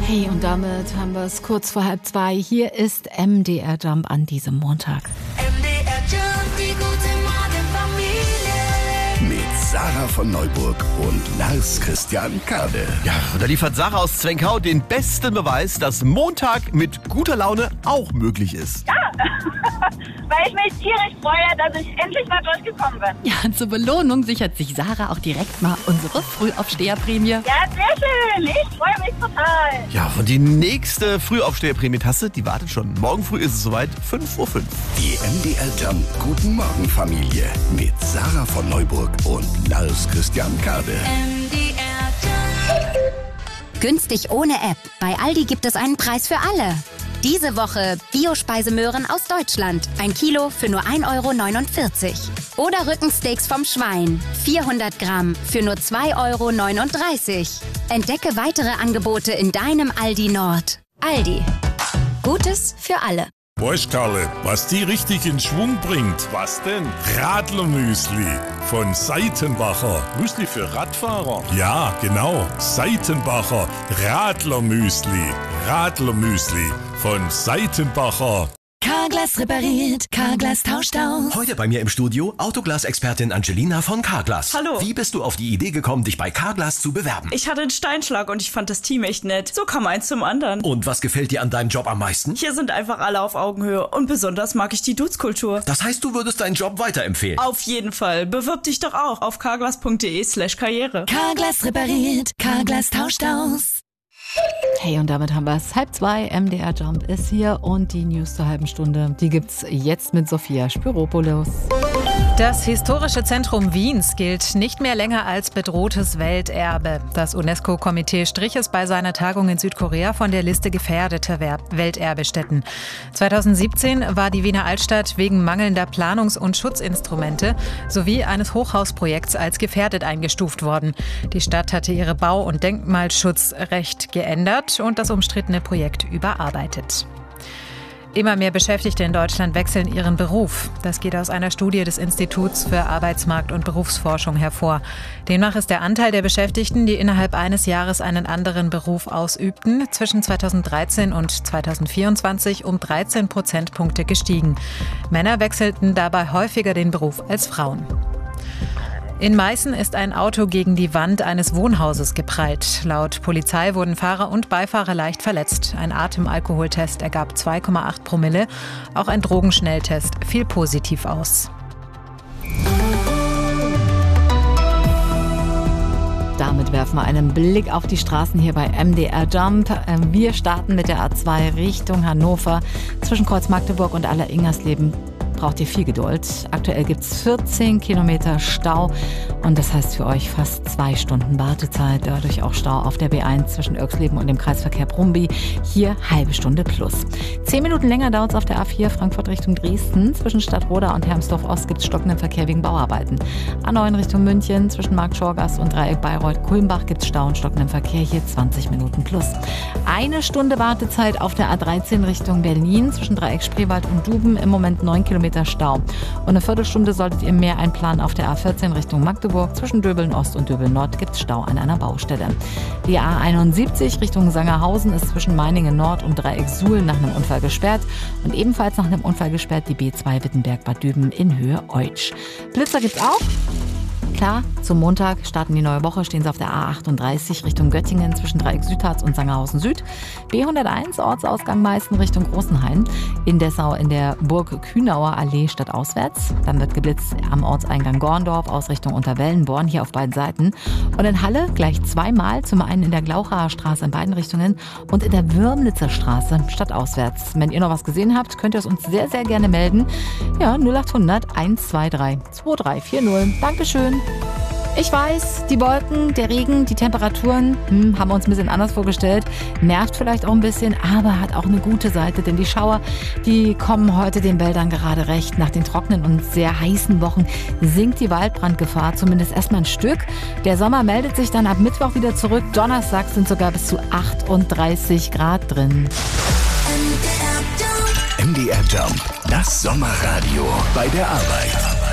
Hey, und damit haben wir es kurz vor 1:30. Hier ist MDR Jump an diesem Montag. MDR Jump, die gute Morgenfamilie. Mit Sarah von Neuburg und Lars Christian Kade. Ja, und da liefert Sarah aus Zwenkau den besten Beweis, dass Montag mit guter Laune auch möglich ist. Ja, weil ich mich tierisch freue, dass ich endlich mal durchgekommen bin. Ja, und zur Belohnung sichert sich Sarah auch direkt mal unsere Frühaufsteherprämie. Ja, sehr schön. Ich freue mich total. Ja, und die nächste Frühaufsteherprämie-Tasse, die wartet schon. Morgen früh ist es soweit, 5:05 Uhr. Die MDR Jump Guten Morgen Familie mit Sarah von Neuburg und Lars Christian Kade. MDR Jump. Günstig ohne App. Bei Aldi gibt es einen Preis für alle. Diese Woche Bio-Speisemöhren aus Deutschland. 1 Kilo für nur 1,49 €. Oder Rückensteaks vom Schwein. 400 Gramm für nur 2,39 €. Entdecke weitere Angebote in deinem Aldi Nord. Aldi. Gutes für alle. Weißt Karle, was die richtig in Schwung bringt? Was denn? Radlermüsli von Seitenbacher. Müsli für Radfahrer? Ja, genau. Seitenbacher Radlermüsli. Radlermüsli von Seitenbacher. Carglass repariert, Carglass tauscht aus. Heute bei mir im Studio Autoglas-Expertin Angelina von Carglass. Hallo. Wie bist du auf die Idee gekommen, dich bei Carglass zu bewerben? Ich hatte einen Steinschlag und ich fand das Team echt nett. So kam eins zum anderen. Und was gefällt dir an deinem Job am meisten? Hier sind einfach alle auf Augenhöhe und besonders mag ich die Dudes-Kultur. Das heißt, du würdest deinen Job weiterempfehlen? Auf jeden Fall. Bewirb dich doch auch auf carglass.de/karriere. Carglass repariert, Carglass tauscht aus. Hey, und damit haben wir es. 1:30. MDR Jump ist hier und die News zur halben Stunde, die gibt's jetzt mit Sophia Spyropoulos. Das historische Zentrum Wiens gilt nicht mehr länger als bedrohtes Welterbe. Das UNESCO-Komitee strich es bei seiner Tagung in Südkorea von der Liste gefährdeter Welterbestätten. 2017 war die Wiener Altstadt wegen mangelnder Planungs- und Schutzinstrumente sowie eines Hochhausprojekts als gefährdet eingestuft worden. Die Stadt hatte ihre Bau- und Denkmalschutzrecht geändert und das umstrittene Projekt überarbeitet. Immer mehr Beschäftigte in Deutschland wechseln ihren Beruf. Das geht aus einer Studie des Instituts für Arbeitsmarkt- und Berufsforschung hervor. Demnach ist der Anteil der Beschäftigten, die innerhalb eines Jahres einen anderen Beruf ausübten, zwischen 2013 und 2024 um 13 Prozentpunkte gestiegen. Männer wechselten dabei häufiger den Beruf als Frauen. In Meißen ist ein Auto gegen die Wand eines Wohnhauses geprallt. Laut Polizei wurden Fahrer und Beifahrer leicht verletzt. Ein Atemalkoholtest ergab 2,8 Promille. Auch ein Drogenschnelltest fiel positiv aus. Damit werfen wir einen Blick auf die Straßen hier bei MDR Jump. Wir starten mit der A2 Richtung Hannover. Zwischen Kreuz Magdeburg und Aller-Ingersleben braucht ihr viel Geduld. Aktuell gibt es 14 Kilometer Stau und das heißt für euch fast 2 Stunden Wartezeit. Dadurch auch Stau auf der B1 zwischen Irxleben und dem Kreisverkehr Brumby. Hier halbe Stunde plus. 10 Minuten länger dauert es auf der A4 Frankfurt Richtung Dresden. Zwischen Stadtroda und Hermsdorf Ost gibt es stockenden Verkehr wegen Bauarbeiten. A9 Richtung München zwischen Markt Schorgast und Dreieck Bayreuth-Kulmbach gibt es Stau und stockenden Verkehr. Hier 20 Minuten plus. 1 Stunde Wartezeit auf der A13 Richtung Berlin zwischen Dreieck Spreewald und Duben. Im Moment 9 Kilometer Stau. Und eine Viertelstunde solltet ihr mehr einplanen auf der A14 Richtung Magdeburg. Zwischen Döbeln Ost und Döbeln Nord gibt es Stau an einer Baustelle. Die A71 Richtung Sangerhausen ist zwischen Meiningen Nord und Dreieck Suhl nach einem Unfall gesperrt. Und ebenfalls nach einem Unfall gesperrt die B2 Wittenberg-Bad Düben in Höhe Eutsch. Blitzer gibt's auch. Klar, zum Montag starten die neue Woche, stehen sie auf der A38 Richtung Göttingen zwischen Dreieck Südharz und Sangerhausen Süd. B101 Ortsausgang Meißen Richtung Großenhain. In Dessau in der Burg-Kühnauer Allee stadtauswärts. Dann wird geblitzt am Ortseingang Gorndorf aus Richtung Unterwellenborn, hier auf beiden Seiten. Und in Halle gleich zweimal, zum einen in der Glauchaer Straße in beiden Richtungen und in der Würmnitzer Straße stadtauswärts. Wenn ihr noch was gesehen habt, könnt ihr es uns sehr, sehr gerne melden. Ja, 0800 123 2340. Dankeschön. Ich weiß, die Wolken, der Regen, die Temperaturen haben wir uns ein bisschen anders vorgestellt. Nervt vielleicht auch ein bisschen, aber hat auch eine gute Seite. Denn die Schauer, die kommen heute den Wäldern gerade recht. Nach den trockenen und sehr heißen Wochen sinkt die Waldbrandgefahr zumindest erstmal ein Stück. Der Sommer meldet sich dann ab Mittwoch wieder zurück. Donnerstag sind sogar bis zu 38 Grad drin. MDR Jump, das Sommerradio bei der Arbeit.